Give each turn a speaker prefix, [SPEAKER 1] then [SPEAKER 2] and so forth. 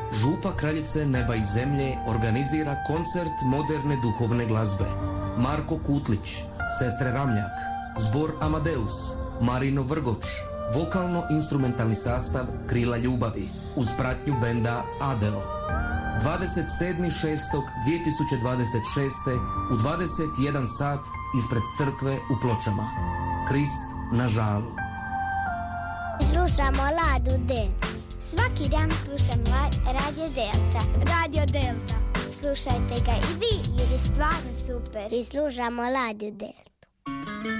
[SPEAKER 1] župa kraljice neba i zemlje organizira koncert moderne duhovne glazbe. Marko Kutlić, Sestre Ramljak, Zbor Amadeus, Marino Vrgoč, vokalno-instrumentalni sastav Krila ljubavi, uz pratnju benda Adeo. 27.6.2026. u 21 sat ispred crkve u Pločama. Krist na žalu.
[SPEAKER 2] Slušamo Ladu Delta. Svaki dan slušam Radio Delta. Radio Delta. Slušajte ga i vi jer je stvarno super. I slušamo Radio Delta.